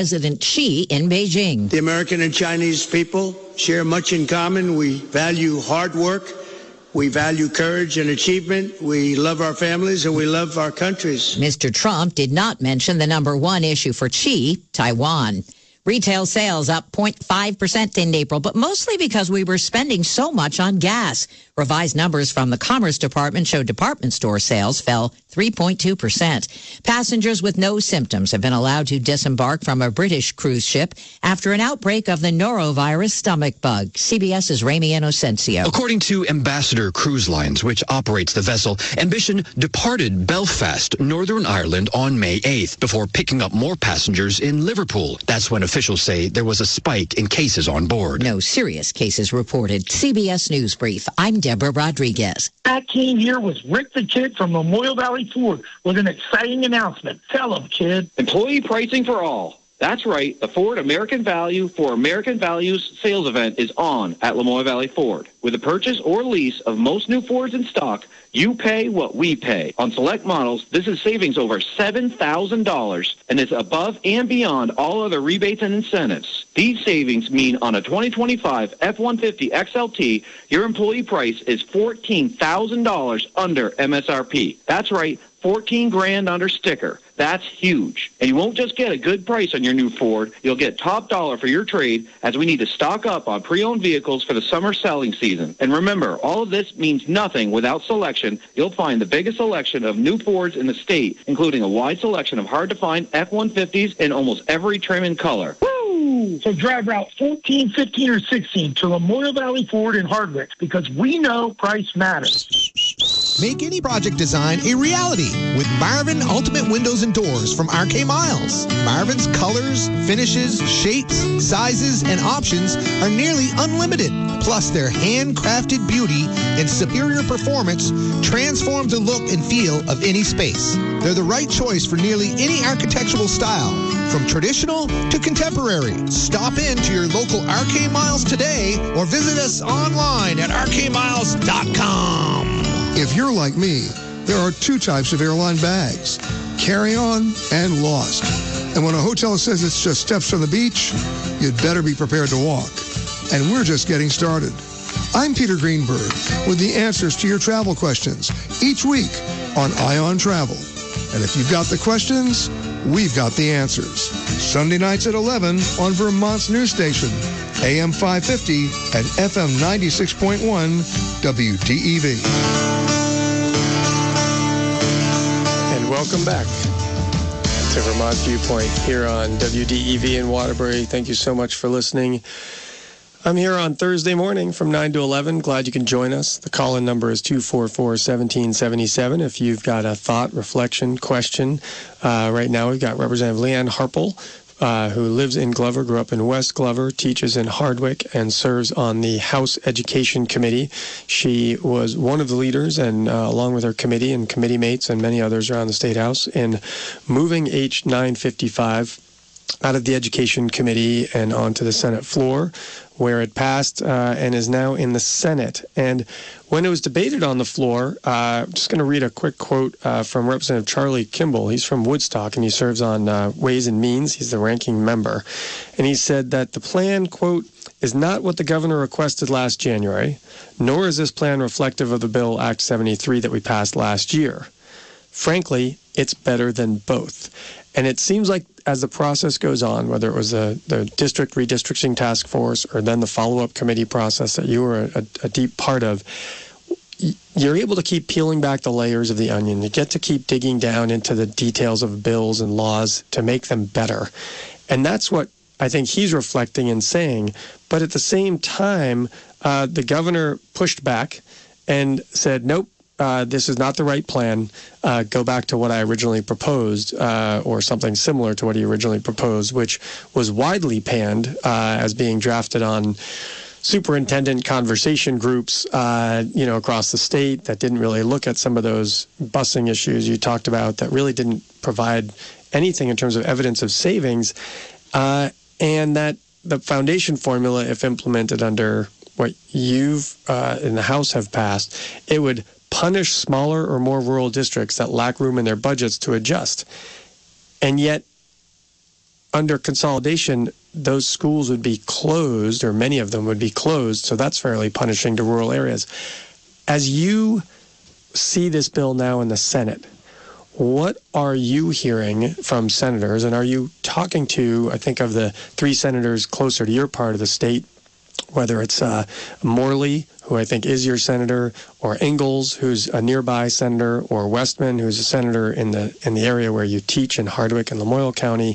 President Xi in Beijing. The American and Chinese people share much in common. We value hard work. We value courage and achievement. We love our families and we love our countries. Mr. Trump did not mention the number one issue for Xi, Taiwan. Retail sales up 0.5% in April, but mostly because we were spending so much on gas. Revised numbers from the Commerce Department show department store sales fell 3.2%. Passengers with no symptoms have been allowed to disembark from a British cruise ship after an outbreak of the norovirus stomach bug. CBS's Ramy Inocencio. According to Ambassador Cruise Lines, which operates the vessel, Ambition departed Belfast, Northern Ireland on May 8th before picking up more passengers in Liverpool. That's when officials say there was a spike in cases on board. No serious cases reported. CBS News Brief. I'm Deborah Rodriguez. I came here with Rick the Kid from Memorial Valley Ford with an exciting announcement. Tell him, Kid. Employee pricing for all. That's right. The Ford American Value for American Values sales event is on at Lamoille Valley Ford. With a purchase or lease of most new Fords in stock, you pay what we pay. On select models, this is savings over $7,000 and is above and beyond all other rebates and incentives. These savings mean on a 2025 F-150 XLT, your employee price is $14,000 under MSRP. That's right. 14 grand under sticker. That's huge. And you won't just get a good price on your new Ford. You'll get top dollar for your trade as we need to stock up on pre-owned vehicles for the summer selling season. And remember, all of this means nothing without selection. You'll find the biggest selection of new Fords in the state, including a wide selection of hard-to-find F-150s in almost every trim and color. Woo! So drive Route 14, 15, or 16 to Memorial Valley Ford in Hardwick because we know price matters. Make any project design a reality with Marvin Ultimate Windows and Doors from RK Miles. Marvin's colors, finishes, shapes, sizes, and options are nearly unlimited. Plus, their handcrafted beauty and superior performance transform the look and feel of any space. They're the right choice for nearly any architectural style, from traditional to contemporary. Stop in to your local RK Miles today or visit us online at rkmiles.com. If you're like me, there are two types of airline bags, carry-on and lost. And when a hotel says it's just steps from the beach, you'd better be prepared to walk. And we're just getting started. I'm Peter Greenberg with the answers to your travel questions each week on Ion Travel. And if you've got the questions, we've got the answers. Sunday nights at 11 on Vermont's news station, AM 550 and FM 96.1 WDEV. Welcome back to Vermont Viewpoint here on WDEV in Waterbury. Thank you so much for listening. I'm here on Thursday morning from 9 to 11. Glad you can join us. The call-in number is 244-1777. If you've got a thought, reflection, question. Right now we've got Representative Leanne Harpel, who lives in Glover, grew up in West Glover, teaches in Hardwick, and serves on the House Education Committee. She was one of the leaders, and along with her committee and committee mates and many others around the State House, in moving H 955 out of the Education Committee and onto the Senate floor, where it passed and is now in the Senate. And when it was debated on the floor, I'm just going to read a quick quote from Representative Charlie Kimball. He's from Woodstock, and he serves on Ways and Means. He's the ranking member. And he said that the plan, quote, is not what the governor requested last January, nor is this plan reflective of the Bill Act 73 that we passed last year. Frankly, it's better than both. And it seems like as the process goes on, whether it was the district redistricting task force or then the follow-up committee process that you were a deep part of, you're able to keep peeling back the layers of the onion. You get to keep digging down into the details of bills and laws to make them better. And that's what I think he's reflecting and saying. But at the same time, the governor pushed back and said, nope, this is not the right plan. Go back to what I originally proposed, or something similar to what he originally proposed, which was widely panned as being drafted on superintendent conversation groups, across the state that didn't really look at some of those busing issues you talked about that really didn't provide anything in terms of evidence of savings, and that the foundation formula, if implemented under what you've in the House have passed, it would punish smaller or more rural districts that lack room in their budgets to adjust. And yet, under consolidation, those schools would be closed, or many of them would be closed, so that's fairly punishing to rural areas. As you see this bill now in the Senate, what are you hearing from senators, and are you talking to, I think of the 3 senators closer to your part of the state, whether it's Morley, who I think is your senator, or Ingalls, who's a nearby senator, or Westman, who's a senator in the area where you teach in Hardwick and Lamoille County.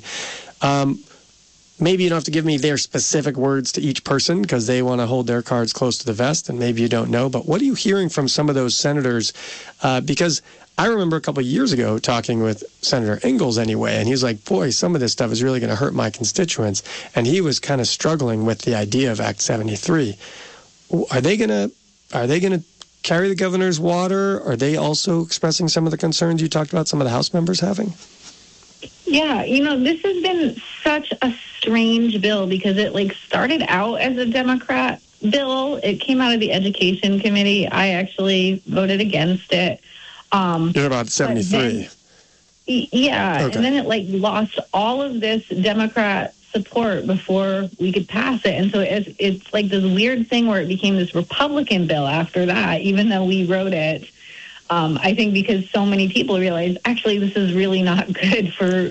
Maybe you don't have to give me their specific words to each person because they want to hold their cards close to the vest, and maybe you don't know. But what are you hearing from some of those senators? Because I remember a couple of years ago talking with Senator Ingalls anyway, and he was like, boy, some of this stuff is really going to hurt my constituents. And he was kind of struggling with the idea of Act 73. Are they going to carry the governor's water? Are they also expressing some of the concerns you talked about some of the House members having? Yeah, this has been such a strange bill because it started out as a Democrat bill. It came out of the Education Committee. I actually voted against it. You're about 73. Yeah, okay. And then it lost all of this Democrat support before we could pass it. And so it's like this weird thing where it became this Republican bill after that, even though we wrote it. I think because so many people realized, actually, this is really not good for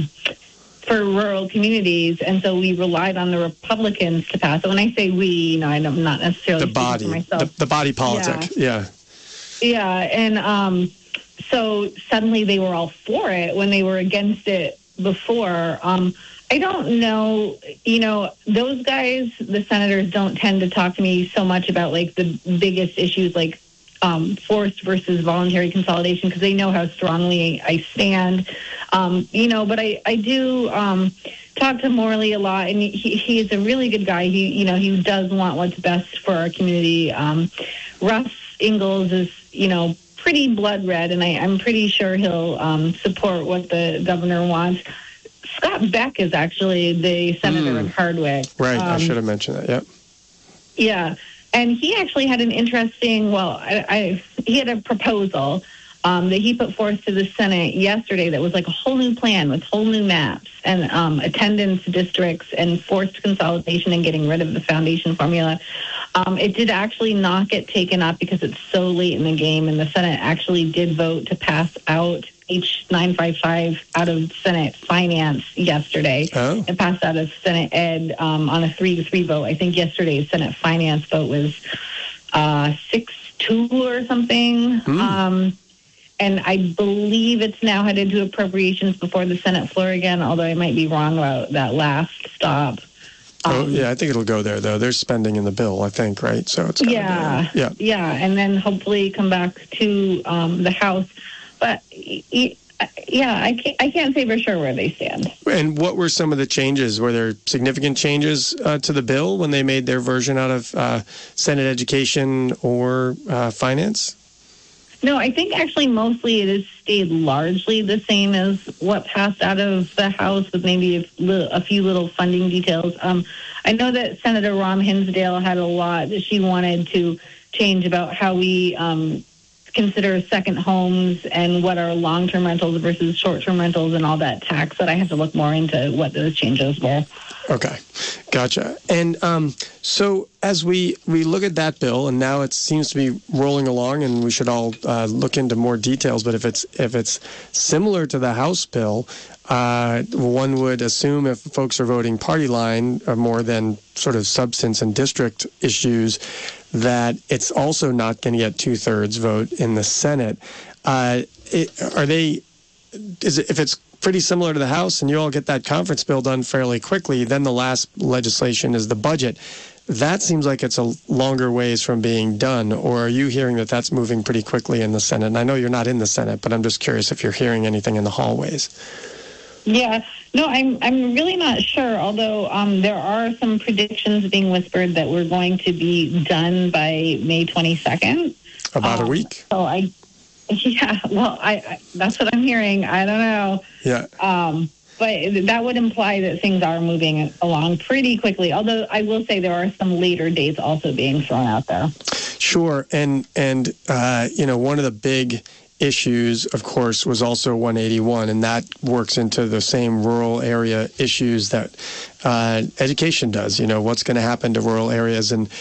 rural communities, and so we relied on the Republicans to pass it. When I say we, I'm not necessarily the body, for myself. The body politic, yeah. Yeah, and so suddenly they were all for it when they were against it before. I don't know, those guys, the senators, don't tend to talk to me so much about the biggest issues forced versus voluntary consolidation because they know how strongly I stand. But I do talk to Morley a lot, and he is a really good guy. He does want what's best for our community. Russ Ingalls is, pretty blood red, and I'm pretty sure he'll support what the governor wants. Scott Beck is actually the senator of Hardwick. Right, I should have mentioned that, yep. Yeah. And he actually had an interesting, he had a proposal that he put forth to the Senate yesterday that was a whole new plan with whole new maps and attendance districts and forced consolidation and getting rid of the foundation formula. It did actually not get taken up because it's so late in the game, and the Senate actually did vote to pass out H955 out of Senate Finance yesterday. Oh. It passed out of Senate Ed on a 3-3 vote. I think yesterday's Senate Finance vote was 6-2 or something. And I believe it's now headed to appropriations before the Senate floor again, although I might be wrong about that last stop. I think it'll go there, though. There's spending in the bill, I think, right? So it's yeah, and then hopefully come back to the House. But I can't say for sure where they stand. And what were some of the changes? Were there significant changes to the bill when they made their version out of Senate Education or Finance? No, I think actually mostly it has stayed largely the same as what passed out of the House with maybe a few little funding details. I know that Senator Rom Hinsdale had a lot that she wanted to change about how we consider second homes and what are long-term rentals versus short-term rentals and all that tax, but I have to look more into what those changes were. Okay, gotcha. And so as we look at that bill, and now it seems to be rolling along, and we should all look into more details, but if it's similar to the House bill, one would assume if folks are voting party line more than sort of substance and district issues, that it's also not going to get 2/3 vote in the Senate. If it's pretty similar to the House and you all get that conference bill done fairly quickly, then the last legislation is the budget. That seems like it's a longer ways from being done, or are you hearing that that's moving pretty quickly in the Senate? And I know you're not in the Senate, but I'm just curious if you're hearing anything in the hallways. Yeah, no, I'm really not sure, although there are some predictions being whispered that we're going to be done by May 22nd. About a week. So I that's what I'm hearing. I don't know. Yeah. But that would imply that things are moving along pretty quickly, although I will say there are some later dates also being thrown out there. Sure. And one of the big issues, of course, was also 181, and that works into the same rural area issues that education does. What's going to happen to rural areas? And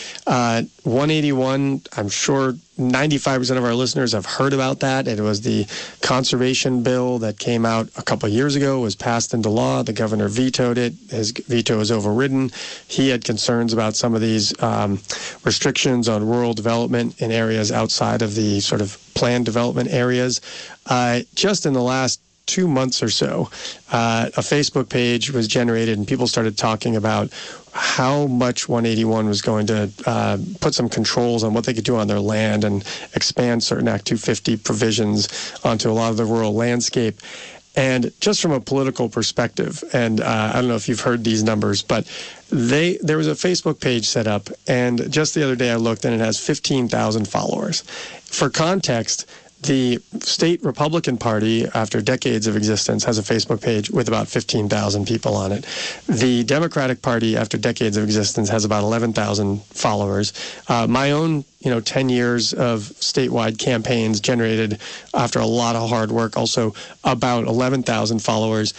181, I'm sure 95% of our listeners have heard about that. It was the conservation bill that came out a couple of years ago, was passed into law. The governor vetoed it. His veto was overridden. He had concerns about some of these restrictions on rural development in areas outside of the sort of planned development areas. Just in the last 2 months or so, a Facebook page was generated and people started talking about how much 181 was going to put some controls on what they could do on their land and expand certain Act 250 provisions onto a lot of the rural landscape. And just from a political perspective, and I don't know if you've heard these numbers, but there was a Facebook page set up, and just the other day I looked, and it has 15,000 followers. For context, the state Republican Party, after decades of existence, has a Facebook page with about 15,000 people on it. The Democratic Party, after decades of existence, has about 11,000 followers. My own 10 years of statewide campaigns generated, after a lot of hard work, also about 11,000 followers.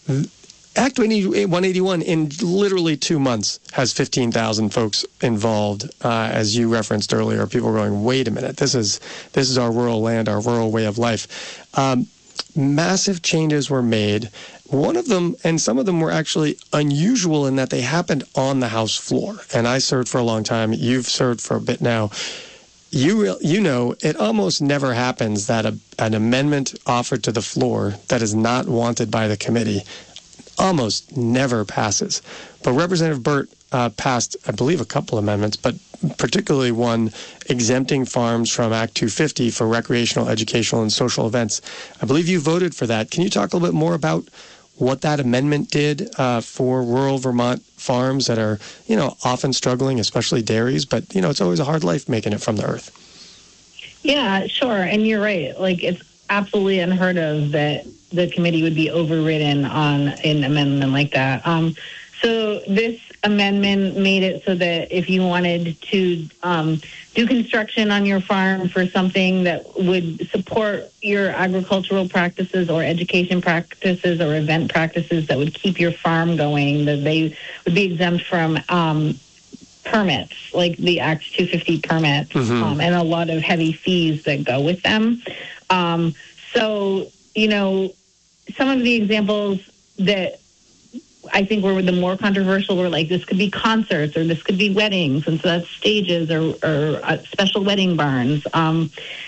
Act 181 in literally 2 months has 15,000 folks involved. As you referenced earlier, people are going, wait a minute, this is our rural land, our rural way of life. Massive changes were made. One of them, and some of them were actually unusual in that they happened on the House floor. And I served for a long time. You've served for a bit now. You know, it almost never happens that an amendment offered to the floor that is not wanted by the committee almost never passes. But Representative Burt passed, I believe, a couple amendments, but particularly one exempting farms from Act 250 for recreational, educational, and social events. I believe you voted for that. Can you talk a little bit more about what that amendment did for rural Vermont farms that are, often struggling, especially dairies, but, it's always a hard life making it from the earth? Yeah, sure. And you're right. It's absolutely unheard of that the committee would be overridden on an amendment like that. So this amendment made it so that if you wanted to do construction on your farm for something that would support your agricultural practices or education practices or event practices that would keep your farm going, that they would be exempt from permits, like the Act 250 permits, and a lot of heavy fees that go with them. So, some of the examples that I think were the more controversial were like, this could be concerts or this could be weddings, and so that's stages or special wedding barns. And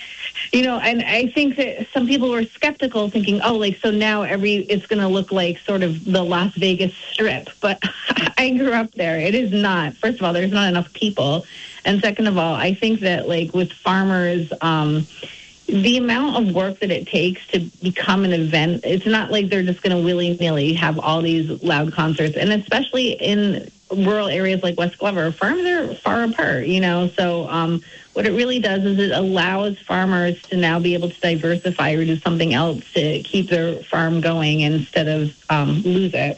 I think that some people were skeptical, thinking, so now it's going to look like sort of the Las Vegas Strip. But I grew up there. It is not. First of all, there's not enough people. And second of all, I think that with farmers, the amount of work that it takes to become an event, it's not like they're just going to willy-nilly have all these loud concerts. And especially in rural areas like West Glover, farms are far apart, So what it really does is it allows farmers to now be able to diversify or do something else to keep their farm going instead of lose it.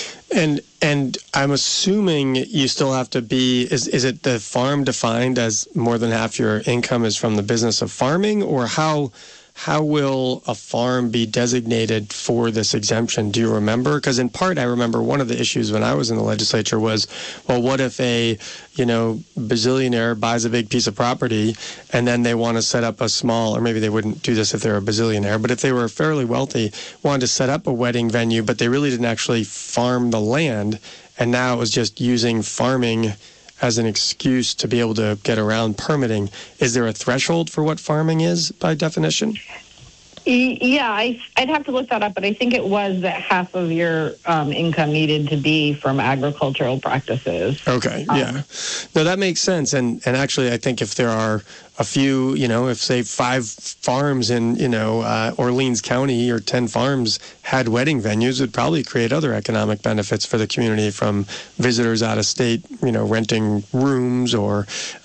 And I'm assuming you still have to be, is it the farm defined as more than half your income is from the business of farming, or how will a farm be designated for this exemption? Do you remember? Because in part, I remember one of the issues when I was in the legislature was, well, what if a, bazillionaire buys a big piece of property and then they want to set up a small, or maybe they wouldn't do this if they're a bazillionaire, but if they were fairly wealthy, wanted to set up a wedding venue, but they really didn't actually farm the land, and now it was just using farming as an excuse to be able to get around permitting. Is there a threshold for what farming is by definition? Yeah, I'd have to look that up, but I think it was that half of your income needed to be from agricultural practices. Okay, yeah. No, that makes sense. And actually, I think if there are a few, if say 5 farms in, Orleans County or 10 farms had wedding venues, it would probably create other economic benefits for the community, from visitors out of state, renting rooms or,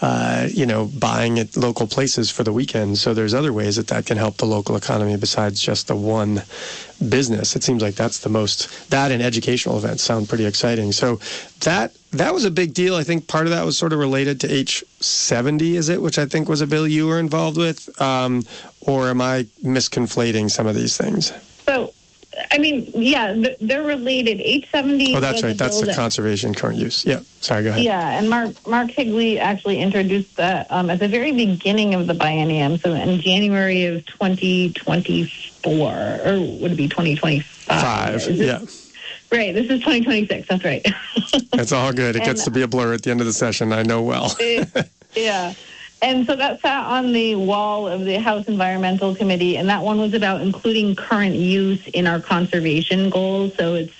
buying at local places for the weekend. So there's other ways that can help the local economy besides just the one business. It seems like that's the most, that and educational events sound pretty exciting. So that was a big deal. I think part of that was sort of related to H70, is it? Which I think was a bill you were involved with. Or am I misconflating some of these things? So, I mean, yeah, they're related. H70. Oh, that's right. That's the conservation current use. Yeah. Sorry, go ahead. Yeah, and Mark Higley actually introduced that at the very beginning of the biennium, so in January of 2024, or would it be 2025? Yeah. Right, this is 2026. That's right. It's all good. It gets to be a blur at the end of the session. I know well. Yeah. And so that sat on the wall of the House Environmental Committee, and that one was about including current use in our conservation goals. So it's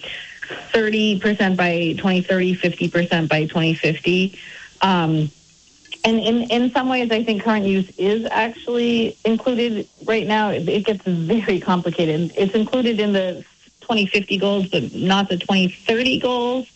30% by 2030, 50% by 2050. And in some ways, I think current use is actually included right now. It gets very complicated. It's included in the 2050 goals, but not the 2030 goals.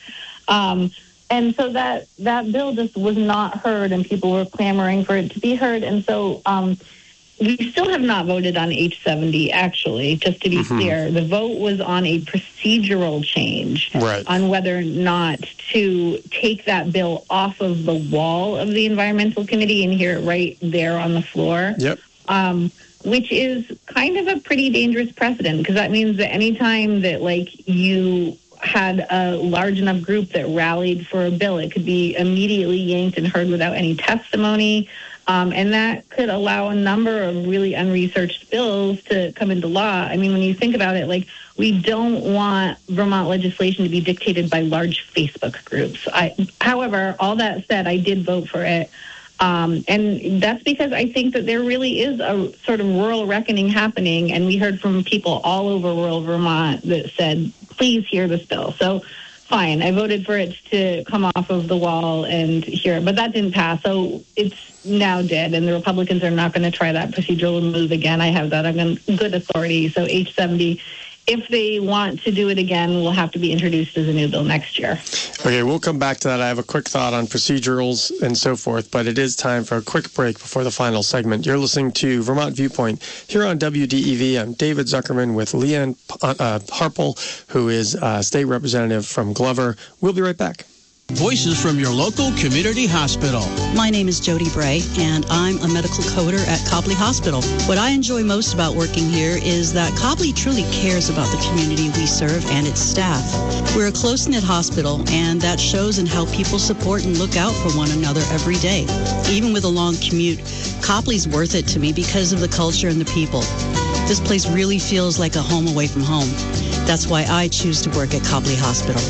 And so that bill just was not heard, and people were clamoring for it to be heard. And so we still have not voted on H70, actually, just to be clear. The vote was on a procedural change on whether or not to take that bill off of the wall of the Environmental Committee and hear it right there on the floor. Yep. Which is kind of a pretty dangerous precedent, because that means that any time that, like, you had a large enough group that rallied for a bill, it could be immediately yanked and heard without any testimony. And that could allow a number of really unresearched bills to come into law. I mean, when you think about it, like, we don't want Vermont legislation to be dictated by large Facebook groups. However, all that said, I did vote for it. And that's because I think that there really is a sort of rural reckoning happening. And we heard from people all over rural Vermont that said, please hear this bill. So fine, I voted for it to come off of the wall and hear it, but that didn't pass. So it's now dead, and the Republicans are not going to try that procedural move again. I have that on good authority. So H70, if they want to do it again, will have to be introduced as a new bill next year. Okay, we'll come back to that. I have a quick thought on procedurals and so forth, but it is time for a quick break before the final segment. You're listening to Vermont Viewpoint here on WDEV. I'm David Zuckerman with Leanne Harpel, who is a state representative from Glover. We'll be right back. Voices from your local community hospital. My name is Jody Bray, and I'm a medical coder at Copley Hospital. What I enjoy most about working here is that Copley truly cares about the community we serve and its staff. We're a close-knit hospital, and that shows in how people support and look out for one another every day. Even with a long commute, Copley's worth it to me because of the culture and the people. This place really feels like a home away from home. That's why I choose to work at Copley Hospital.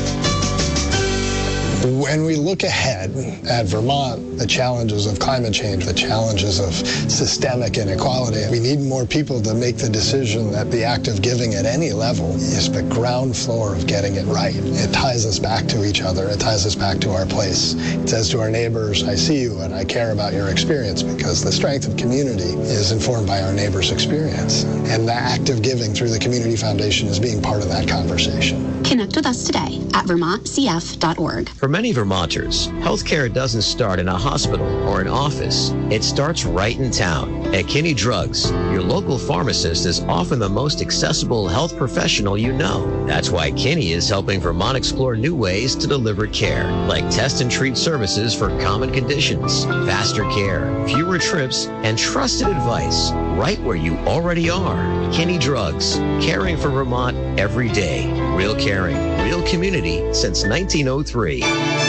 When we look ahead at Vermont, the challenges of climate change, the challenges of systemic inequality, we need more people to make the decision that the act of giving at any level is the ground floor of getting it right. It ties us back to each other. It ties us back to our place. It says to our neighbors, I see you and I care about your experience, because the strength of community is informed by our neighbors' experience. And the act of giving through the Community Foundation is being part of that conversation. Connect with us today at vermontcf.org. For many Vermonters, healthcare doesn't start in a hospital or an office. It starts right in town. At Kinney Drugs, your local pharmacist is often the most accessible health professional you know. That's why Kinney is helping Vermont explore new ways to deliver care, like test and treat services for common conditions, faster care, fewer trips, and trusted advice right where you already are. Kinney Drugs, caring for Vermont every day. Real caring, real community since 1903.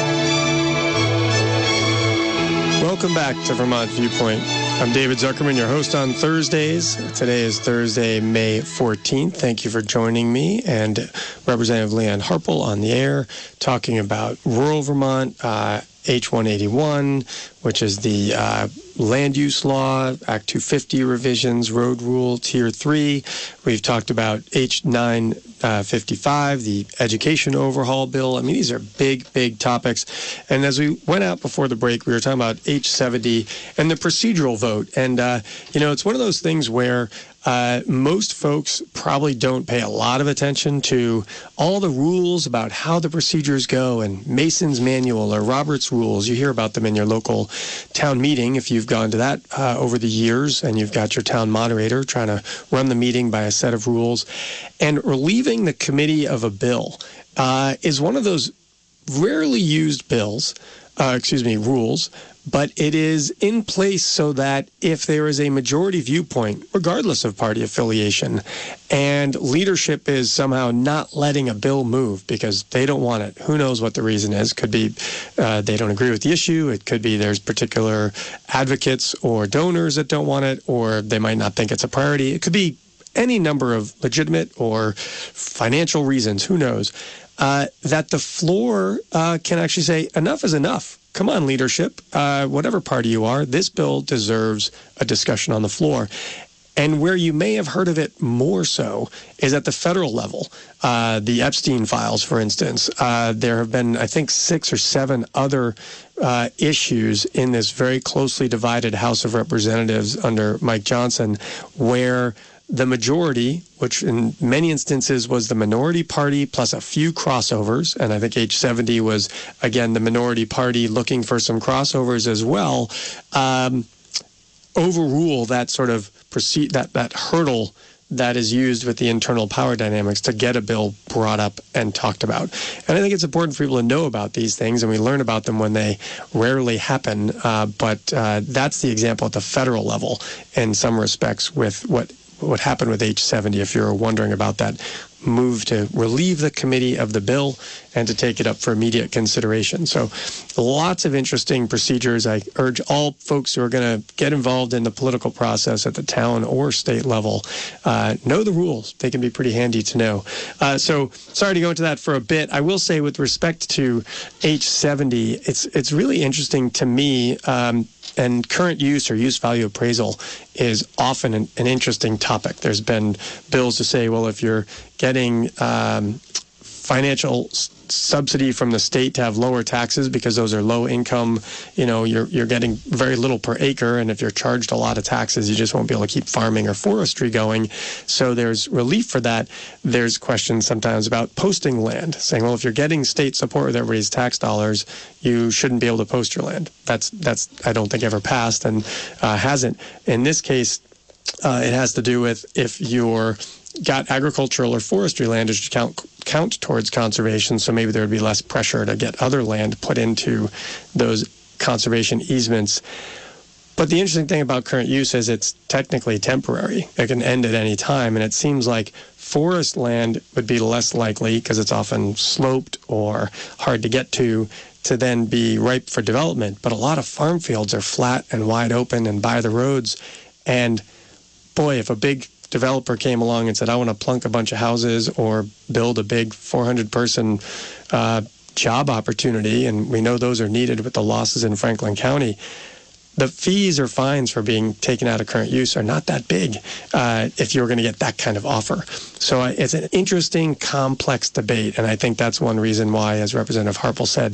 Welcome back to Vermont Viewpoint. I'm David Zuckerman, your host on Thursdays. Today is Thursday, May 14th. Thank you for joining me and Representative Leanne Harpel on the air, talking about rural Vermont, H181, which is the land use law, Act 250 revisions, road rule, Tier 3. We've talked about H955, the education overhaul bill. I mean, these are big, big topics. And as we went out before the break, we were talking about H70 and the procedural vote. And, it's one of those things where most folks probably don't pay a lot of attention to all the rules about how the procedures go, and Mason's Manual or Robert's Rules. You hear about them in your local town meeting if you've gone to that over the years, and you've got your town moderator trying to run the meeting by a set of rules. And relieving the committee of a bill is one of those rarely used rules, but it is in place so that if there is a majority viewpoint, regardless of party affiliation, and leadership is somehow not letting a bill move because they don't want it, who knows what the reason is. Could be they don't agree with the issue. It could be there's particular advocates or donors that don't want it, or they might not think it's a priority. It could be any number of legitimate or financial reasons, who knows, that the floor can actually say, enough is enough. Come on, leadership, whatever party you are, this bill deserves a discussion on the floor. And where you may have heard of it more so is at the federal level. The Epstein files, for instance. There have been, I think, 6 or 7 other issues in this very closely divided House of Representatives under Mike Johnson, where the majority, which in many instances was the minority party plus a few crossovers, and I think H70 was, again, the minority party looking for some crossovers as well, overrule that sort of that hurdle that is used with the internal power dynamics to get a bill brought up and talked about. And I think it's important for people to know about these things, and we learn about them when they rarely happen, but that's the example at the federal level in some respects with what happened with H70, if you're wondering about that move to relieve the committee of the bill and to take it up for immediate consideration. So lots of interesting procedures. I urge all folks who are going to get involved in the political process at the town or state level, know the rules. They can be pretty handy to know. So sorry to go into that for a bit. I will say with respect to H70, it's really interesting to me, and current use or use value appraisal is often an interesting topic. There's been bills to say, well, if you're getting financial subsidy from the state to have lower taxes because those are low income, you're getting very little per acre, and if you're charged a lot of taxes, you just won't be able to keep farming or forestry going. So there's relief for that. There's questions sometimes about posting land, saying, well, if you're getting state support with everybody's tax dollars, you shouldn't be able to post your land. That's I don't think ever passed and hasn't. In this case, it has to do with if you're got agricultural or forestry land, it should count towards conservation, so maybe there would be less pressure to get other land put into those conservation easements. But the interesting thing about current use is it's technically temporary. It can end at any time, and it seems like forest land would be less likely because it's often sloped or hard to get to then be ripe for development. But a lot of farm fields are flat and wide open and by the roads, and boy, if a big developer came along and said, I want to plunk a bunch of houses or build a big 400-person job opportunity, and we know those are needed with the losses in Franklin County, the fees or fines for being taken out of current use are not that big if you're going to get that kind of offer. So it's an interesting, complex debate, and I think that's one reason why, as Representative Harpel said,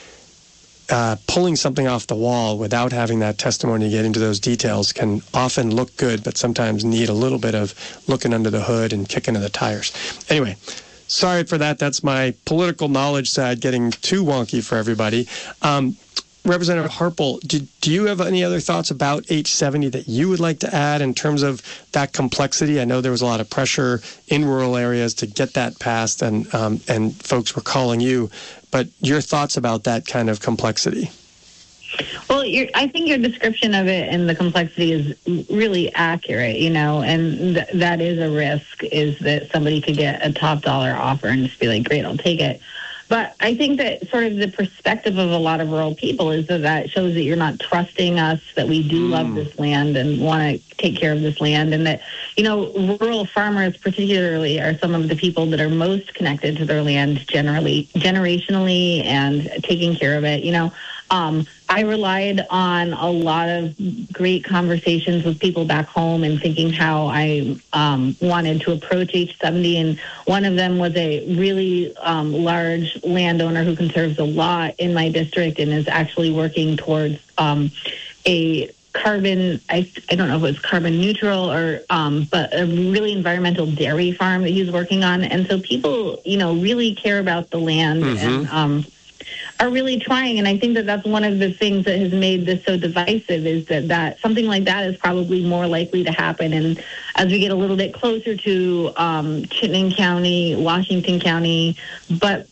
pulling something off the wall without having that testimony to get into those details can often look good, but sometimes need a little bit of looking under the hood and kicking of the tires. Anyway, sorry for that. That's my political knowledge side getting too wonky for everybody. Representative Harpel, do you have any other thoughts about H70 that you would like to add in terms of that complexity? I know there was a lot of pressure in rural areas to get that passed, and folks were calling you. But your thoughts about that kind of complexity? Well, I think your description of it and the complexity is really accurate, and that is a risk, is that somebody could get a top dollar offer and just be like, great, I'll take it. But I think that sort of the perspective of a lot of rural people is that shows that you're not trusting us, that we do love this land and want to take care of this land, and that, rural farmers particularly are some of the people that are most connected to their land generationally and taking care of it. I relied on a lot of great conversations with people back home and thinking how I wanted to approach H70. And one of them was a really large landowner who conserves a lot in my district and is actually working towards a carbon, I don't know if it was carbon neutral or, but a really environmental dairy farm that he's working on. And so people, really care about the land and are really trying. And I think that that's one of the things that has made this so divisive is that something like that is probably more likely to happen. And as we get a little bit closer to Chittenden County, Washington County, but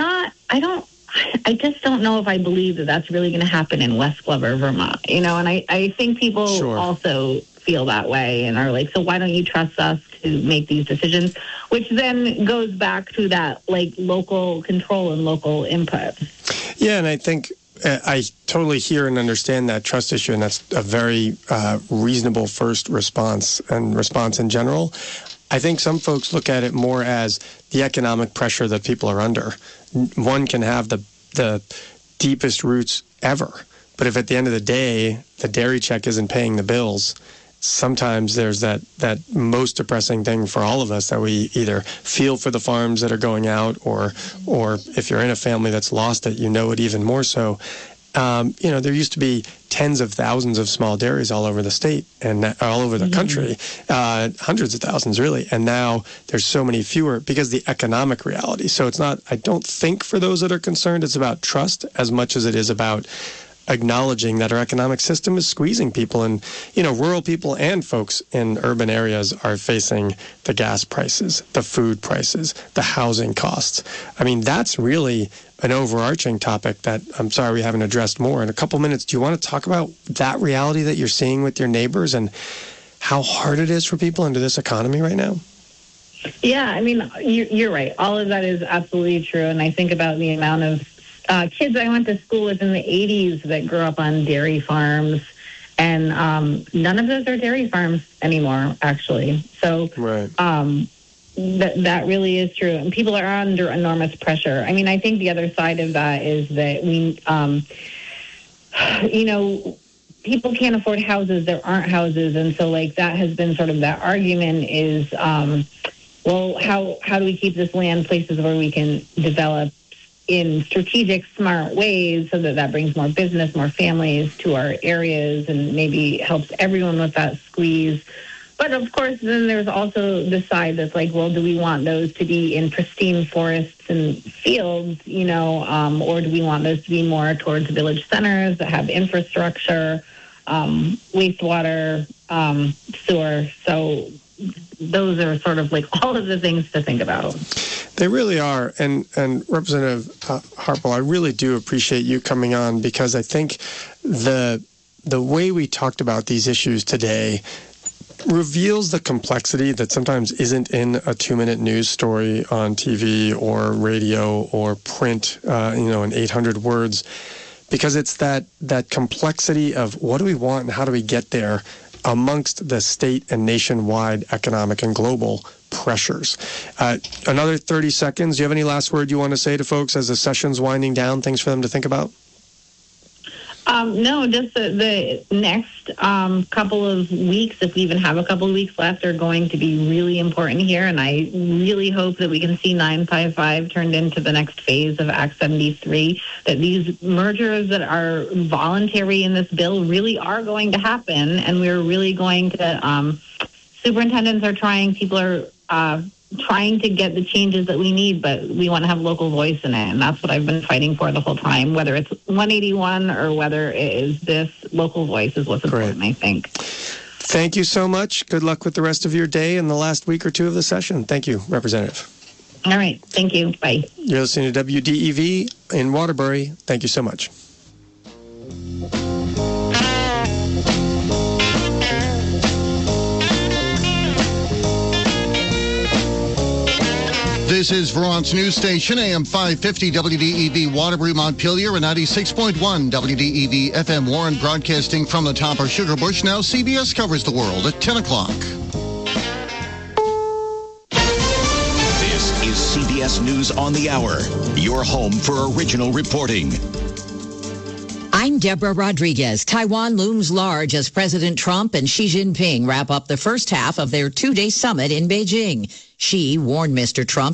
I just don't know if I believe that that's really going to happen in West Glover, Vermont, and I think people also feel that way and are like, so why don't you trust us to make these decisions? Which then goes back to that local control and local input. Yeah, and I think I totally hear and understand that trust issue, and that's a very reasonable first response and response in general. I think some folks look at it more as the economic pressure that people are under. One can have the deepest roots ever, but if at the end of the day the dairy check isn't paying the bills, sometimes there's that most depressing thing for all of us that we either feel for the farms that are going out, or if you're in a family that's lost it, it even more so. There used to be tens of thousands of small dairies all over the state and all over the country, hundreds of thousands really. And now there's so many fewer because the economic reality. So it's not, I don't think for those that are concerned, it's about trust as much as it is about acknowledging that our economic system is squeezing people. And, rural people and folks in urban areas are facing the gas prices, the food prices, the housing costs. I mean, that's really an overarching topic that I'm sorry we haven't addressed more. In a couple minutes, do you want to talk about that reality that you're seeing with your neighbors and how hard it is for people into this economy right now? Yeah, I mean, you're right. All of that is absolutely true. And I think about the amount of kids I went to school with in the 80s that grew up on dairy farms, and none of those are dairy farms anymore, actually. So that really is true. And people are under enormous pressure. I mean, I think the other side of that is that we, people can't afford houses. There aren't houses. And so that has been sort of that argument is, well, how do we keep this land places where we can develop in strategic, smart ways so that brings more business, more families to our areas and maybe helps everyone with that squeeze. But of course, then there's also the side that's well, do we want those to be in pristine forests and fields, or do we want those to be more towards village centers that have infrastructure, wastewater, sewer? So those are sort of all of the things to think about. They really are. And Representative Harpel, I really do appreciate you coming on because I think the way we talked about these issues today reveals the complexity that sometimes isn't in a 2-minute news story on TV or radio or print, in 800 words, because it's that complexity of what do we want and how do we get there amongst the state and nationwide economic and global pressures. Another 30 seconds. Do you have any last word you want to say to folks as the session's winding down? Things for them to think about? No, just the next couple of weeks, if we even have a couple of weeks left, are going to be really important here. And I really hope that we can see 955 turned into the next phase of Act 73, that these mergers that are voluntary in this bill really are going to happen. And we're really going to, superintendents are trying, people are trying to get the changes that we need, but we want to have local voice in it. And that's what I've been fighting for the whole time, whether it's 181 or whether it is this, local voice is what's important, I think. Thank you so much. Good luck with the rest of your day and the last week or two of the session. Thank you, Representative. All right. Thank you. Bye. You're listening to WDEV in Waterbury. Thank you so much. This is Vermont's news station, AM 550 WDEV Waterbury, Montpelier, and 96.1 WDEV FM Warren, broadcasting from the top of Sugar Bush. Now CBS covers the world at 10 o'clock. This is CBS News on the Hour, your home for original reporting. I'm Deborah Rodriguez. Taiwan looms large as President Trump and Xi Jinping wrap up the first half of their 2-day summit in Beijing. Xi warned Mr. Trump the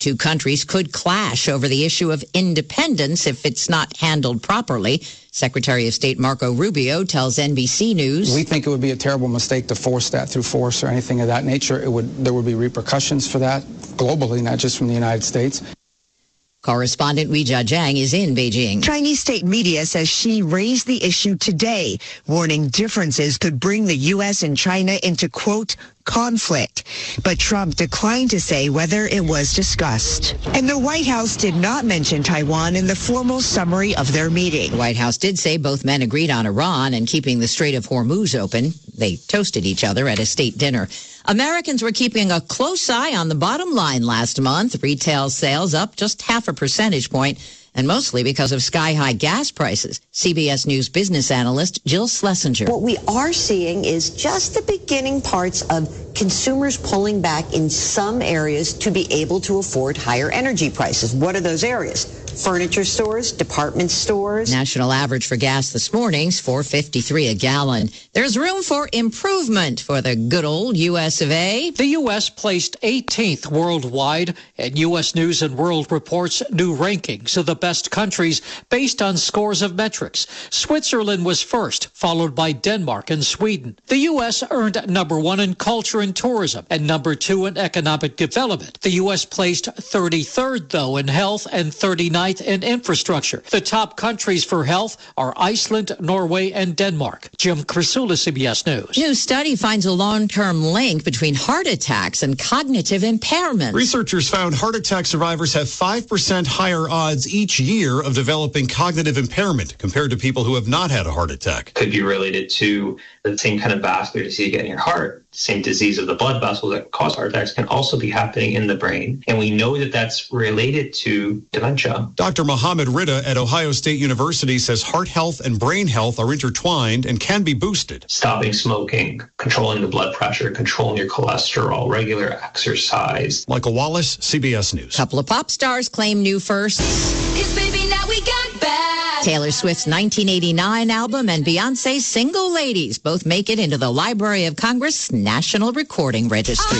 Two countries could clash over the issue of independence if it's not handled properly. Secretary of State Marco Rubio tells NBC News. We think it would be a terrible mistake to force that through force or anything of that nature. There would be repercussions for that globally, not just from the United States. Correspondent Weijia Jiang is in Beijing. Chinese state media says Xi raised the issue today, warning differences could bring the U.S. and China into, quote, conflict. But Trump declined to say whether it was discussed. And the White House did not mention Taiwan in the formal summary of their meeting. The White House did say both men agreed on Iran and keeping the Strait of Hormuz open. They toasted each other at a state dinner. Americans were keeping a close eye on the bottom line last month. Retail sales up just 0.5 percentage point, and mostly because of sky-high gas prices. CBS News business analyst Jill Schlesinger. What we are seeing is just the beginning parts of consumers pulling back in some areas to be able to afford higher energy prices. What are those areas? Furniture stores, department stores. National average for gas this morning's $4.53 a gallon. There's room for improvement for the good old U.S. of A. The U.S. placed 18th worldwide at U.S. News and World Report's new rankings of the best countries based on scores of metrics. Switzerland was first, followed by Denmark and Sweden. The U.S. earned number 1 in culture and tourism and number 2 in economic development. The U.S. placed 33rd, though, in health and 39th in infrastructure. The top countries for health are Iceland, Norway, and Denmark. Jim Krasula, CBS News. New study finds a long-term link between heart attacks and cognitive impairment. Researchers found heart attack survivors have 5% higher odds each year of developing cognitive impairment compared to people who have not had a heart attack. Could be related to the same kind of vascular disease you get in your heart. Same disease of the blood vessels that cause heart attacks can also be happening in the brain. And we know that that's related to dementia. Dr. Mohammed Rida at Ohio State University says heart health and brain health are intertwined and can be boosted. Stopping smoking, controlling the blood pressure, controlling your cholesterol, regular exercise. Michael Wallace, CBS News. Couple of pop stars claim new firsts. 'Cause baby, now we got back. Taylor Swift's 1989 album and Beyonce's Single Ladies both make it into the Library of Congress National Recording Registry.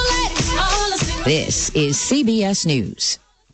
This is CBS News.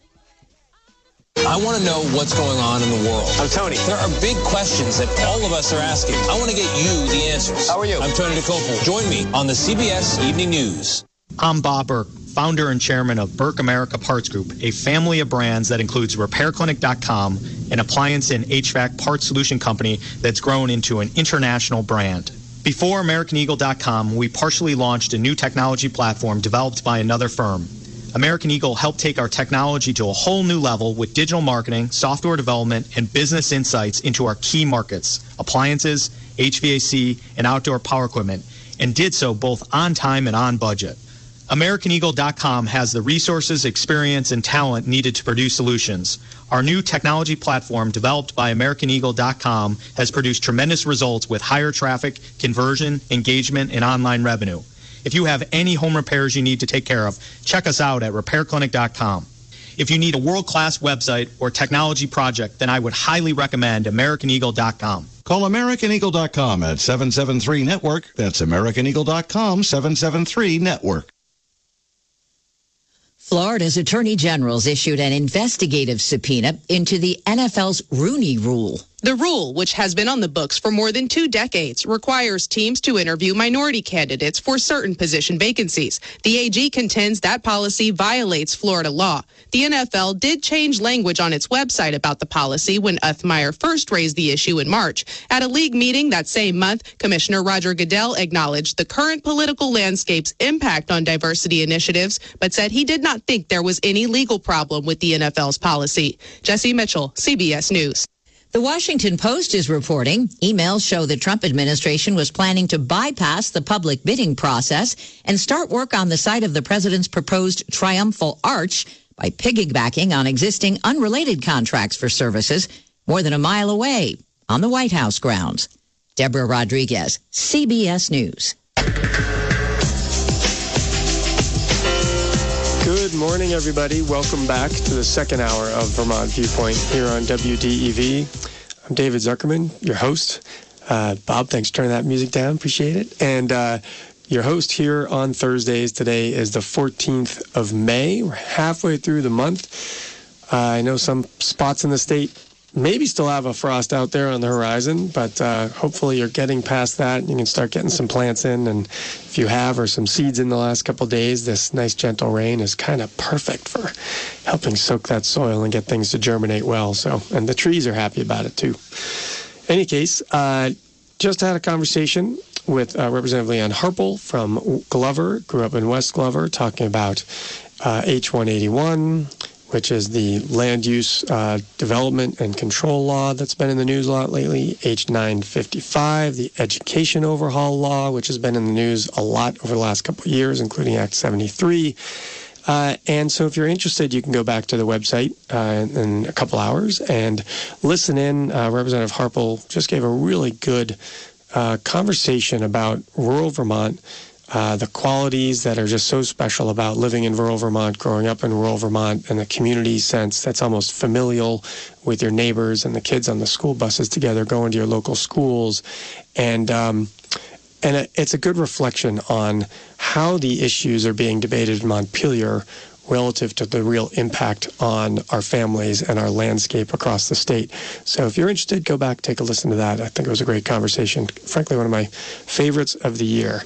I want to know what's going on in the world. I'm Tony. There are big questions that all of us are asking. I want to get you the answers. How are you? I'm Tony DeCopel. Join me on the CBS Evening News. I'm Bob Burke, founder and chairman of Burke America Parts Group, a family of brands that includes RepairClinic.com, an appliance and HVAC parts solution company that's grown into an international brand. Before AmericanEagle.com, we partially launched a new technology platform developed by another firm. American Eagle helped take our technology to a whole new level with digital marketing, software development, and business insights into our key markets, appliances, HVAC, and outdoor power equipment, and did so both on time and on budget. AmericanEagle.com has the resources, experience, and talent needed to produce solutions. Our new technology platform, developed by AmericanEagle.com, has produced tremendous results with higher traffic, conversion, engagement, and online revenue. If you have any home repairs you need to take care of, check us out at RepairClinic.com. If you need a world-class website or technology project, then I would highly recommend AmericanEagle.com. Call AmericanEagle.com at 773-NETWORK. That's AmericanEagle.com, 773-NETWORK. Florida's Attorney General's issued an investigative subpoena into the NFL's Rooney Rule. The rule, which has been on the books for more than 2 decades, requires teams to interview minority candidates for certain position vacancies. The AG contends that policy violates Florida law. The NFL did change language on its website about the policy when Uthmeier first raised the issue in March. At a league meeting that same month, Commissioner Roger Goodell acknowledged the current political landscape's impact on diversity initiatives, but said he did not think there was any legal problem with the NFL's policy. Jesse Mitchell, CBS News. The Washington Post is reporting emails show the Trump administration was planning to bypass the public bidding process and start work on the site of the president's proposed triumphal arch by piggybacking on existing unrelated contracts for services more than a mile away on the White House grounds. Deborah Rodriguez, CBS News. Good morning, everybody. Welcome back to the second hour of Vermont Viewpoint here on WDEV. I'm David Zuckerman, your host. Bob, thanks for turning that music down. Appreciate it. And your host here on Thursdays. Today is the 14th of May. We're halfway through the month. I know some spots in the state maybe still have a frost out there on the horizon, but hopefully you're getting past that. You can start getting some plants in, and if you have, or some seeds in the last couple of days, this nice gentle rain is kind of perfect for helping soak that soil and get things to germinate well. So, and the trees are happy about it too. Any case, just had a conversation with Representative Leon Harpel from Glover, grew up in West Glover, talking about H-181, which is the land use development and control law that's been in the news a lot lately, H-955, the education overhaul law, which has been in the news a lot over the last couple of years, including Act 73. And so if you're interested, you can go back to the website in a couple hours and listen in. Representative Harpel just gave a really good conversation about rural Vermont, the qualities that are just so special about living in rural Vermont, growing up in rural Vermont, and the community sense that's almost familial with your neighbors and the kids on the school buses together, going to your local schools. And it's a good reflection on how the issues are being debated in Montpelier relative to the real impact on our families and our landscape across the state. So if you're interested, go back, take a listen to that. I think it was a great conversation. Frankly, one of my favorites of the year.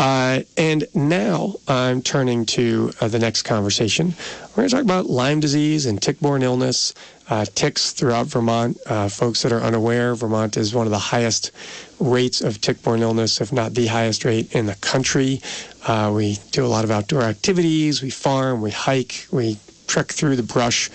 And now I'm turning to the next conversation. We're going to talk about Lyme disease and tick-borne illness, ticks throughout Vermont. Folks that are unaware, Vermont is one of the highest rates of tick-borne illness, if not the highest rate in the country. We do a lot of outdoor activities. We farm, we hike, we trek through the brush.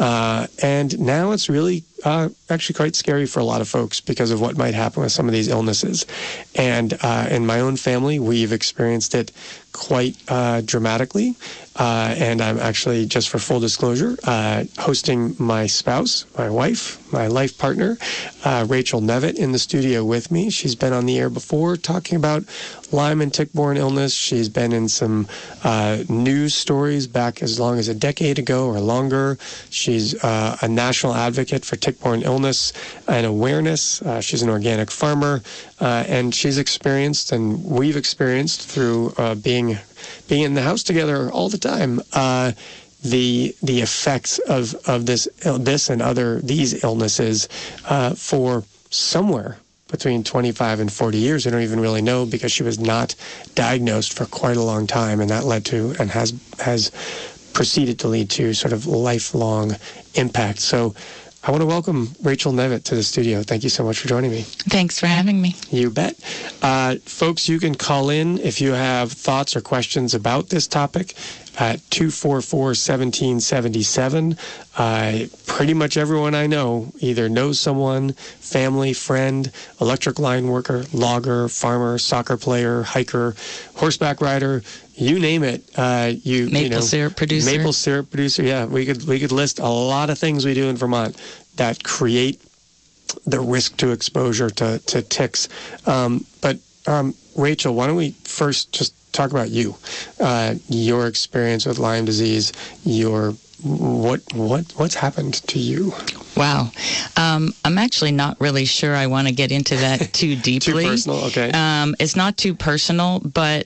And now it's really actually quite scary for a lot of folks because of what might happen with some of these illnesses. And in my own family, we've experienced it quite dramatically. And I'm actually, just for full disclosure, hosting my spouse, my wife, my life partner, Rachel Nevitt, in the studio with me. She's been on the air before talking about Lyme and tick-borne illness. She's been in some news stories back as long as a decade ago or longer. She's a national advocate for tick-borne illness and awareness. She's an organic farmer, and she's experienced, and we've experienced through being in the house together all the time, the effects of this and these illnesses for somewhere between 25 and 40 years. I don't even really know, because she was not diagnosed for quite a long time, and that led to, and has proceeded to lead to, sort of lifelong impact. So I want to welcome Rachel Nevitt to the studio. Thank you so much for joining me. Thanks for having me. You bet. Folks, you can call in if you have thoughts or questions about this topic at 244-1777. Pretty much everyone I know either knows someone, family, friend, electric line worker, logger, farmer, soccer player, hiker, horseback rider, you name it. Maple syrup producer. Maple syrup producer. Yeah, we could list a lot of things we do in Vermont that create the risk to exposure to ticks. But Rachel, why don't we first just talk about you, your experience with Lyme disease, what's happened to you? Wow. I'm actually not really sure I want to get into that too deeply. Too personal? Okay. It's not too personal, but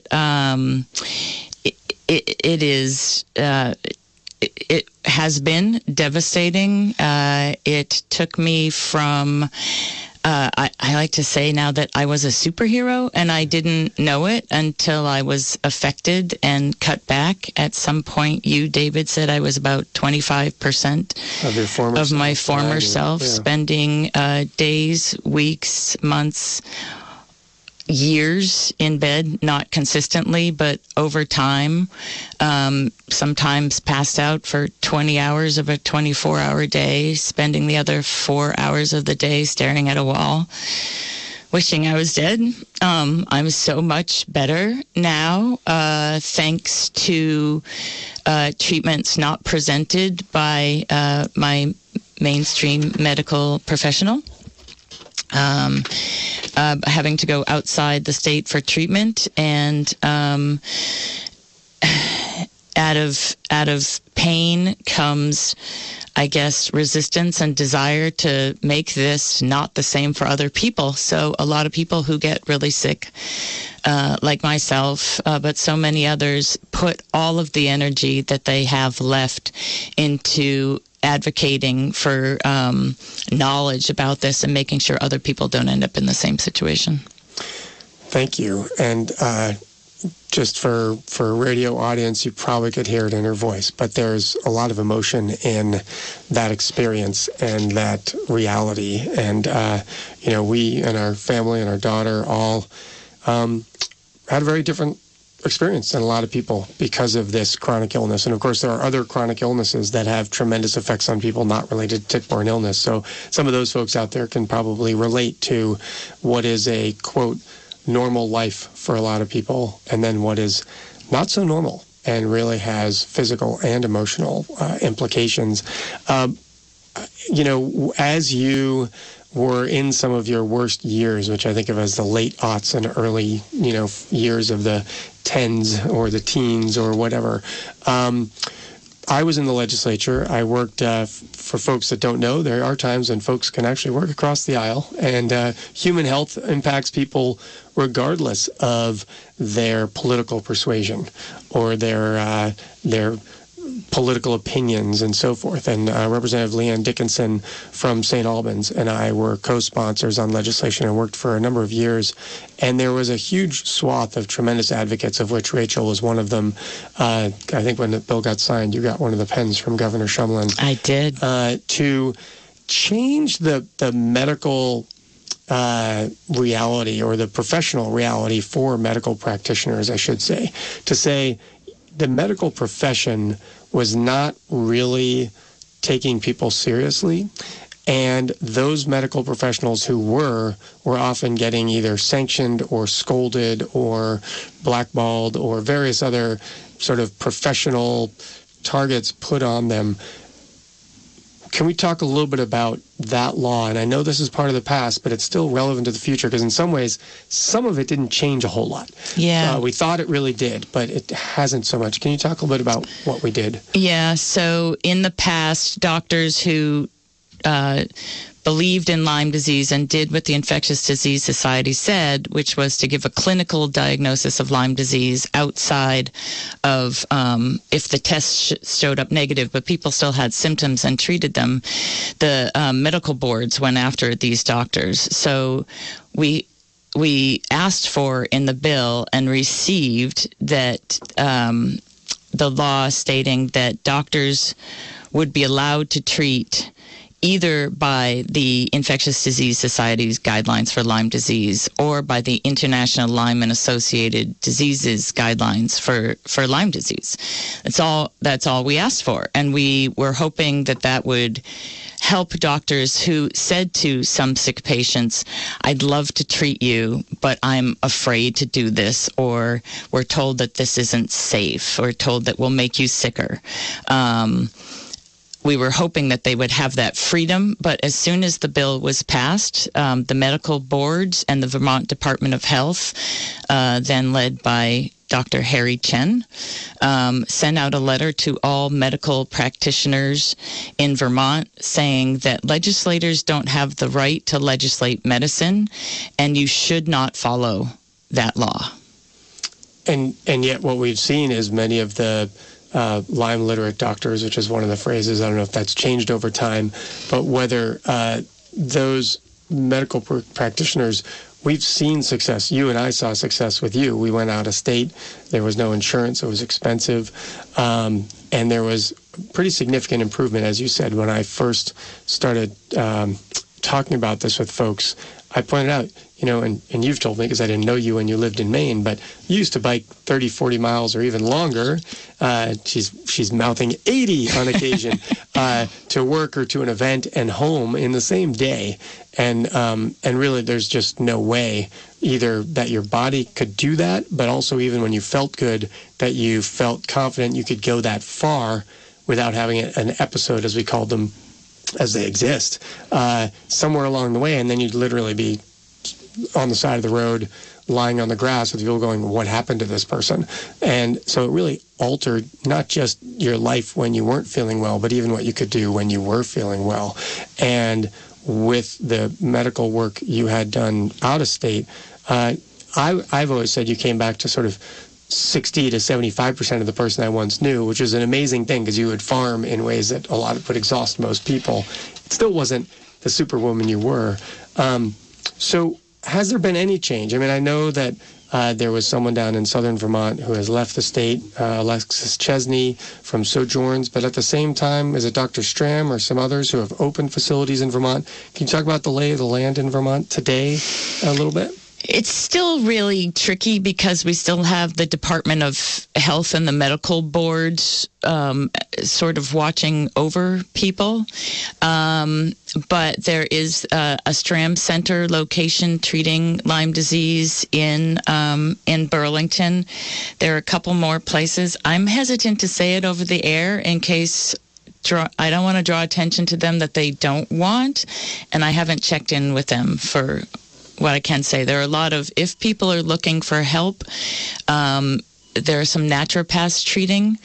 it is... It has been devastating. It took me from... I like to say now that I was a superhero, and I didn't know it until I was affected and cut back. At some point, you, David, said I was about 25% of my former self, spending days, weeks, months, years in bed, not consistently, but over time, sometimes passed out for 20 hours of a 24-hour day, spending the other 4 hours of the day staring at a wall, wishing I was dead. I'm so much better now, thanks to treatments not presented by my mainstream medical professional. Having to go outside the state for treatment, and out of pain comes I guess, resistance and desire to make this not the same for other people. So a lot of people who get really sick, like myself, but so many others, put all of the energy that they have left into advocating for knowledge about this and making sure other people don't end up in the same situation. Thank you. And just for a radio audience, you probably could hear it in her voice, but there's a lot of emotion in that experience and that reality. And, we and our family and our daughter all had a very different experience than a lot of people because of this chronic illness. And of course, there are other chronic illnesses that have tremendous effects on people not related to tick-borne illness. So some of those folks out there can probably relate to what is a, quote, normal life for a lot of people, and then what is not so normal and really has physical and emotional implications. As you were in some of your worst years, which I think of as the late aughts and early, years of the tens or the teens or whatever, I was in the legislature. I worked, for folks that don't know, there are times when folks can actually work across the aisle, and human health impacts people regardless of their political persuasion or their political opinions and so forth. And Representative Leanne Dickinson from St. Albans and I were co-sponsors on legislation and worked for a number of years. And there was a huge swath of tremendous advocates, of which Rachel was one of them. I think when the bill got signed, you got one of the pens from Governor Shumlin. I did. To change the medical reality, or the professional reality for medical practitioners, I should say, to say the medical profession was not really taking people seriously, and those medical professionals who were often getting either sanctioned or scolded or blackballed or various other sort of professional targets put on them. Can we talk a little bit about that law? And I know this is part of the past, but it's still relevant to the future, because in some ways, some of it didn't change a whole lot. Yeah. We thought it really did, but it hasn't so much. Can you talk a little bit about what we did? Yeah. So in the past, doctors who believed in Lyme disease and did what the Infectious Disease Society said, which was to give a clinical diagnosis of Lyme disease outside of if the test showed up negative, but people still had symptoms and treated them. The medical boards went after these doctors. So we asked for in the bill and received that the law stating that doctors would be allowed to treat either by the Infectious Disease Society's guidelines for Lyme disease or by the International Lyme and Associated Diseases guidelines for Lyme disease. That's all we asked for. And we were hoping that would help doctors who said to some sick patients, I'd love to treat you, but I'm afraid to do this, or we're told that this isn't safe, or told that we'll make you sicker. We were hoping that they would have that freedom, but as soon as the bill was passed, the medical boards and the Vermont Department of Health, then led by Dr. Harry Chen, sent out a letter to all medical practitioners in Vermont saying that legislators don't have the right to legislate medicine, and you should not follow that law. And yet what we've seen is many of the Lyme literate doctors, which is one of the phrases, I don't know if that's changed over time, but whether those medical practitioners, we've seen success. You and I saw success with you. We went out of state. There was no insurance. It was expensive. And there was pretty significant improvement, as you said. When I first started talking about this with folks, I pointed out, and you've told me because I didn't know you when you lived in Maine, but you used to bike 30, 40 miles or even longer. She's mouthing 80 on occasion to work or to an event and home in the same day. And really there's just no way either that your body could do that, but also even when you felt good, that you felt confident you could go that far without having an episode, as we called them, as they exist, somewhere along the way. And then you'd literally be on the side of the road lying on the grass with people going, what happened to this person? And so it really altered not just your life when you weren't feeling well, but even what you could do when you were feeling well. And with the medical work you had done out of state, I've always said you came back to sort of 60 to 75% of the person I once knew, which is an amazing thing because you would farm in ways that a lot would exhaust most people. It still wasn't the superwoman you were. So has there been any change? I mean, I know that there was someone down in southern Vermont who has left the state, Alexis Chesney from Sojourns, but at the same time, is it Dr. Stram or some others who have opened facilities in Vermont? Can you talk about the lay of the land in Vermont today a little bit? It's still really tricky because we still have the Department of Health and the medical boards sort of watching over people. But there is a Stram Center location treating Lyme disease in Burlington. There are a couple more places. I'm hesitant to say it over the air in case I don't want to draw attention to them that they don't want, and I haven't checked in with them for what I can say. There are a lot of, if people are looking for help, there are some naturopaths treating.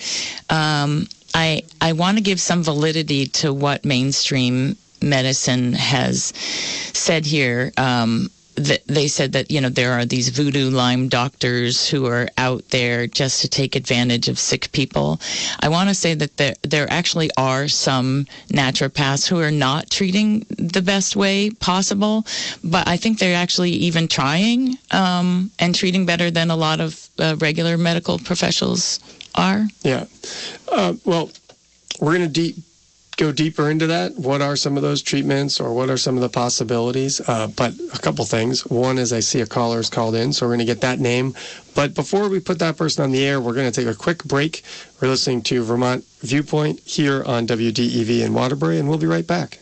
I want to give some validity to what mainstream medicine has said here. They said that, there are these voodoo Lyme doctors who are out there just to take advantage of sick people. I want to say that there actually are some naturopaths who are not treating the best way possible, but I think they're actually even trying and treating better than a lot of regular medical professionals are. Yeah. Well, we're going to go deeper into that. What are some of those treatments, or what are some of the possibilities? But a couple things. One is I see a caller's called in, so we're going to get that name. But before we put that person on the air, we're going to take a quick break. We're listening to Vermont Viewpoint here on WDEV in Waterbury, and we'll be right back.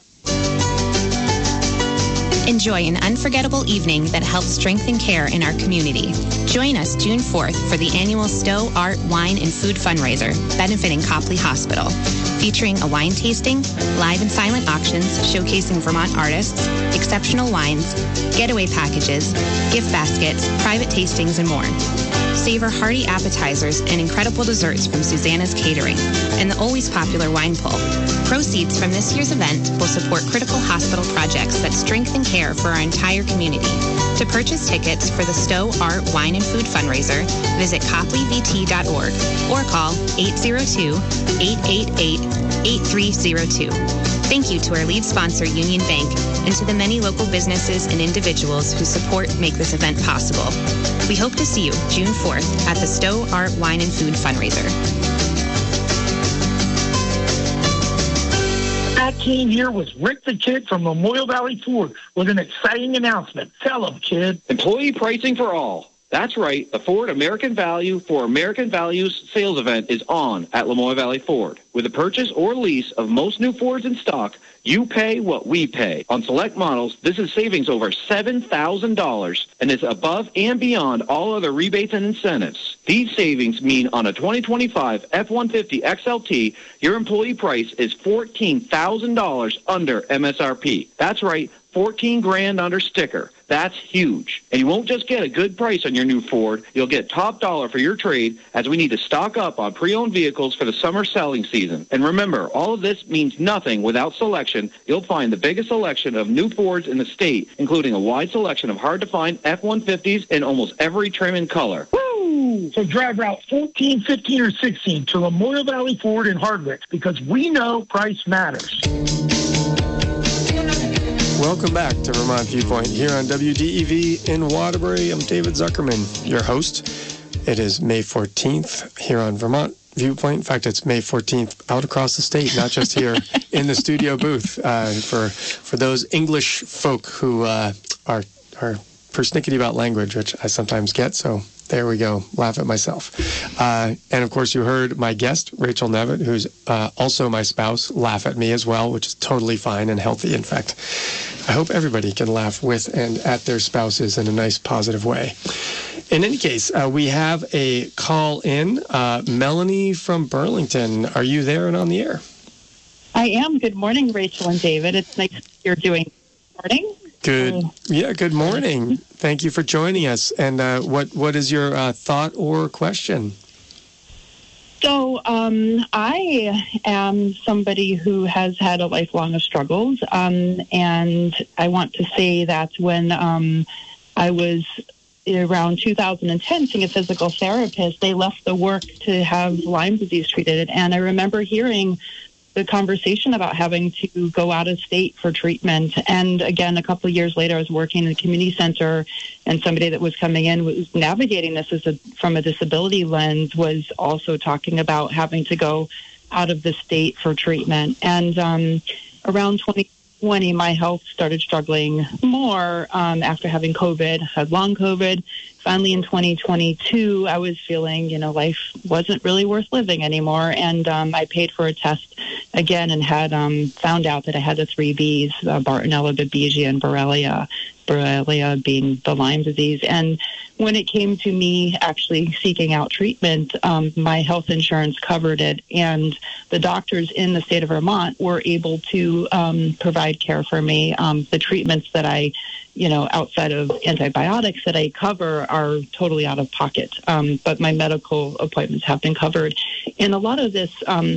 Enjoy an unforgettable evening that helps strengthen care in our community. Join us June 4th for the annual Stowe Art, Wine, and Food fundraiser benefiting Copley Hospital, featuring a wine tasting, live and silent auctions showcasing Vermont artists, exceptional wines, getaway packages, gift baskets, private tastings, and more. Savor hearty appetizers and incredible desserts from Susanna's Catering and the always popular wine pull. Proceeds from this year's event will support critical hospital projects that strengthen care for our entire community. To purchase tickets for the Stowe Art, Wine, and Food fundraiser, visit copleyvt.org or call 802-888-8302. Thank you to our lead sponsor, Union Bank, and to the many local businesses and individuals whose support make this event possible. We hope to see you June 4th at the Stowe Art, Wine, and Food fundraiser. Matt Keane here with Rick the Kid from Memorial Valley Ford with an exciting announcement. Tell them, kid. Employee pricing for all. That's right. The Ford American Value for American Values sales event is on at Lamoille Valley Ford. With the purchase or lease of most new Fords in stock, you pay what we pay. On select models, this is savings over $7,000 and is above and beyond all other rebates and incentives. These savings mean on a 2025 F-150 XLT, your employee price is $14,000 under MSRP. That's right, $14,000 under sticker. That's huge. And you won't just get a good price on your new Ford. You'll get top dollar for your trade as we need to stock up on pre-owned vehicles for the summer selling season. And remember, all of this means nothing without selection. You'll find the biggest selection of new Fords in the state, including a wide selection of hard-to-find F-150s in almost every trim and color. Woo! So drive Route 14, 15, or 16 to Lamoille Valley Ford in Hardwick because we know price matters. Welcome back to Vermont Viewpoint here on WDEV in Waterbury. I'm David Zuckerman, your host. It is May 14th here on Vermont Viewpoint. In fact, it's May 14th out across the state, not just here in the studio booth. For those English folk who are persnickety about language, which I sometimes get, so there we go. Laugh at myself. And of course, you heard my guest, Rachel Nevitt, who's also my spouse, laugh at me as well, which is totally fine and healthy. In fact, I hope everybody can laugh with and at their spouses in a nice, positive way. In any case, we have a call in. Melanie from Burlington. Are you there and on the air? I am. Good morning, Rachel and David. It's nice you're doing this morning. Good morning. Thank you for joining us. And what is your thought or question? So I am somebody who has had a lifelong of struggles, and I want to say that when I was around 2010 seeing a physical therapist, they left the work to have Lyme disease treated. And I remember hearing the conversation about having to go out of state for treatment. And again, a couple of years later, I was working in a community center, and somebody that was coming in was navigating this from a disability lens, was also talking about having to go out of the state for treatment. And around 2020, my health started struggling more after having COVID, had long COVID. Finally, in 2022, I was feeling, life wasn't really worth living anymore. And I paid for a test again and had found out that I had the 3 Bs, Bartonella, Babesia, and Borrelia. Borrelia being the Lyme disease. And when it came to me actually seeking out treatment, my health insurance covered it. And the doctors in the state of Vermont were able to provide care for me. The treatments that I outside of antibiotics that I cover are totally out of pocket. But my medical appointments have been covered. And a lot of this,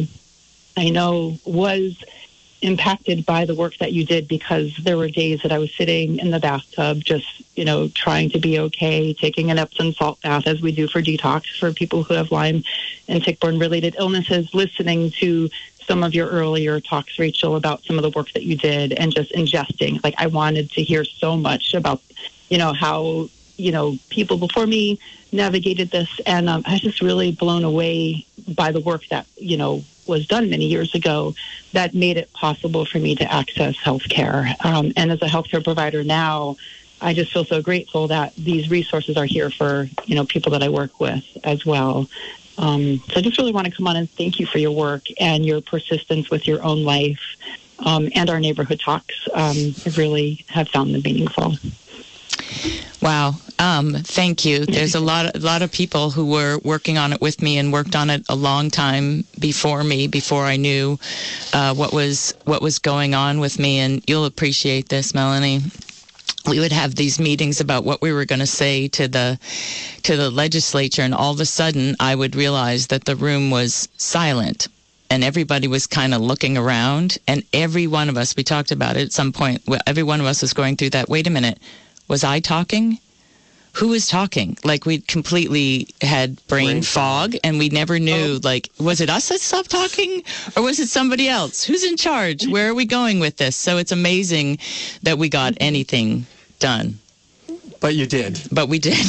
I know, was impacted by the work that you did, because there were days that I was sitting in the bathtub just, trying to be okay, taking an Epsom salt bath as we do for detox for people who have Lyme and tick-borne related illnesses, listening to some of your earlier talks, Rachel, about some of the work that you did, and just ingesting. Like, I wanted to hear so much about, how, people before me navigated this. And I was just really blown away by the work that, was done many years ago that made it possible for me to access healthcare. And as a healthcare provider now, I just feel so grateful that these resources are here for, people that I work with as well. So I just really want to come on and thank you for your work and your persistence with your own life, and our neighborhood talks. I really have found them meaningful. Wow. Thank you. There's a lot of people who were working on it with me and worked on it a long time before me, before I knew what was going on with me. And you'll appreciate this, Melanie. We would have these meetings about what we were going to say to the legislature, and all of a sudden I would realize that the room was silent and everybody was kind of looking around, and every one of us, we talked about it at some point, every one of us was going through that, wait a minute, was I talking? Who was talking? Like, we completely had brain fog, and we never knew, was it us that stopped talking, or was it somebody else? Who's in charge? Where are we going with this? So it's amazing that we got anything done. But you did. But we did.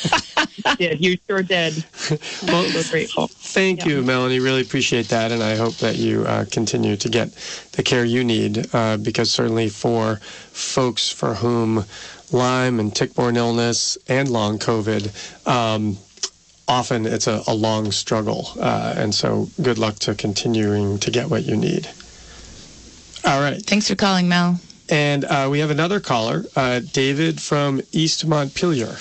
You sure did. Well, so grateful. Thank you, Melanie. Really appreciate that, and I hope that you continue to get the care you need, because certainly for folks for whom Lyme and tick-borne illness and long COVID, often it's a long struggle. And so good luck to continuing to get what you need. All right. Thanks for calling, Mel. And we have another caller, David from East Montpelier.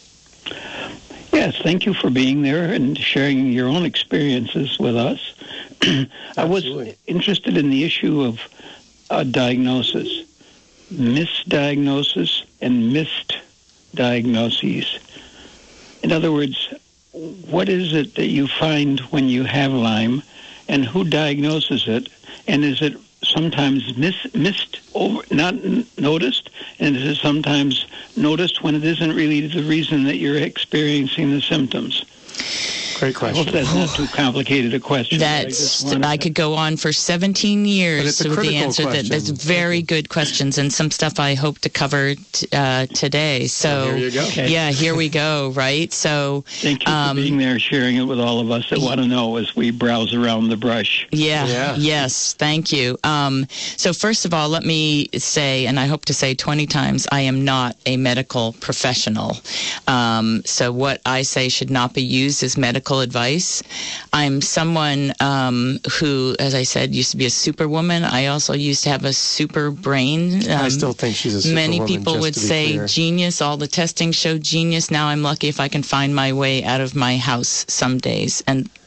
Yes, thank you for being there and sharing your own experiences with us. I was interested in the issue of diagnosis. Misdiagnosis and missed diagnoses. In other words, what is it that you find when you have Lyme, and who diagnoses it? And is it sometimes missed, not noticed? And is it sometimes noticed when it isn't really the reason that you're experiencing the symptoms? Great question. I hope that's not too complicated a question. I could go on for 17 years with the answer. That's very good questions, and some stuff I hope to cover today. So there you go. Okay. Yeah, here we go. Right. So thank you for being there, sharing it with all of us that want to know as we browse around the brush. Yeah. Yes. Thank you. So first of all, let me say, and I hope to say 20 times, I am not a medical professional. So what I say should not be used as medical advice. I'm someone who, as I said, used to be a superwoman. I also used to have a super brain. I still think she's a superwoman. Many people would say genius. All the testing showed genius. Now I'm lucky if I can find my way out of my house some days. And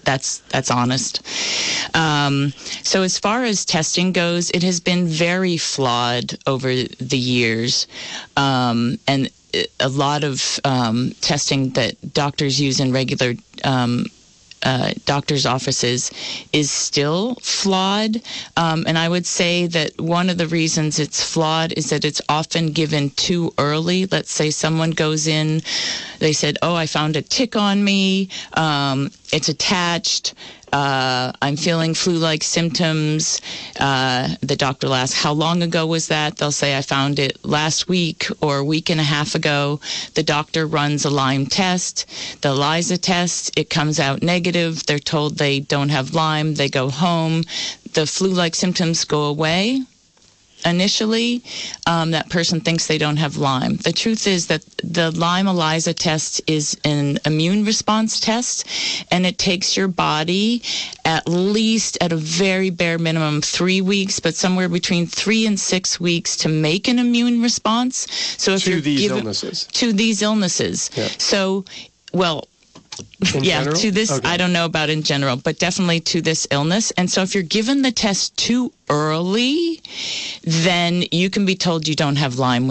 that's honest. So as far as testing goes, it has been very flawed over the years, and a lot of testing that doctors use in regular doctors' offices is still flawed. And I would say that one of the reasons it's flawed is that it's often given too early. Let's say someone goes in, they said, oh, I found a tick on me. It's attached. I'm feeling flu-like symptoms. The doctor will ask, how long ago was that? They'll say, I found it last week or a week and a half ago. The doctor runs a Lyme test, the ELISA test. It comes out negative. They're told they don't have Lyme. They go home. The flu-like symptoms go away. Initially, that person thinks they don't have Lyme. The truth is that the Lyme ELISA test is an immune response test, and it takes your body at least, at a very bare minimum, 3 weeks, but somewhere between 3 and 6 weeks to make an immune response. So if to these illnesses. To these illnesses. Yeah. So, well, general? To this, okay. I don't know about in general, but definitely to this illness. And so if you're given the test too early, then you can be told you don't have Lyme